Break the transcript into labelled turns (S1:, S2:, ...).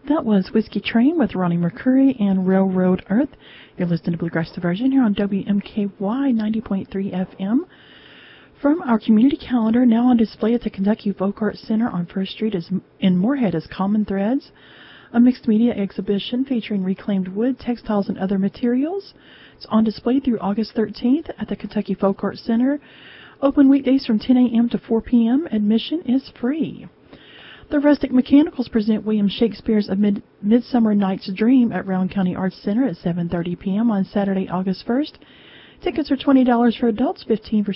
S1: That was Whiskey Train with Ronnie Mercury and Railroad Earth. You're listening to Bluegrass Diversion here on WMKY 90.3 FM. From our community calendar, now on display at the Kentucky Folk Arts Center on First Street in Moorhead is Common Threads, a mixed media exhibition featuring reclaimed wood, textiles, and other materials. It's on display through August 13th at the Kentucky Folk Arts Center. Open weekdays from 10 a.m. to 4 p.m. Admission is free. The Rustic Mechanicals present William Shakespeare's A Midsummer Night's Dream at Rowan County Arts Center at 7:30 p.m. on Saturday, August 1st. Tickets are $20 for adults, $15 for